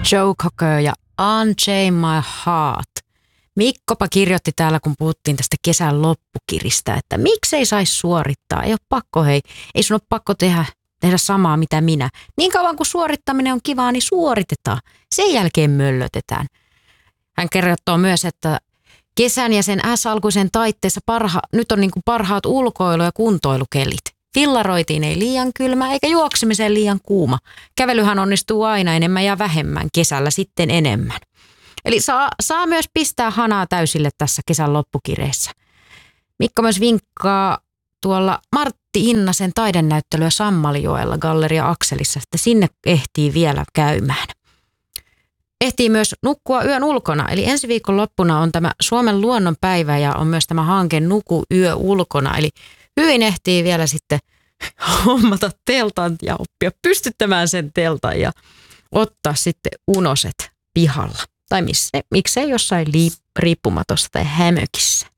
Joe Cocker ja Unchain My Heart. Mikkopa kirjoitti täällä, kun puhuttiin tästä kesän loppukiristä, että miksei saisi suorittaa. Ei ole pakko, ei sun ole pakko tehdä samaa mitä minä. Niin kauan kuin suorittaminen on kivaa, niin suoritetaan. Sen jälkeen möllötetään. Hän kertoo myös, että kesän ja sen S-alkuisen taitteessa nyt on niin kuin parhaat ulkoilu- ja kuntoilukelit. Fillaroitiin ei liian kylmä eikä juoksemiseen liian kuuma. Kävelyhän onnistuu aina enemmän ja vähemmän, kesällä sitten enemmän. Eli saa myös pistää hanaa täysille tässä kesän loppukireessä. Mikko myös vinkkaa tuolla Martti Innasen taidenäyttelyä Sammaljoella Galleria Akselissa, että sinne ehtii vielä käymään. Ehtii myös nukkua yön ulkona, eli ensi viikon loppuna on tämä Suomen luonnonpäivä ja on myös tämä hanke Nuku yö ulkona. Eli hyvin ehtii vielä sitten hommata teltan ja oppia pystyttämään sen teltan ja ottaa sitten unoset pihalla. Tai miksei jossain riippumatossa tai hämökissä.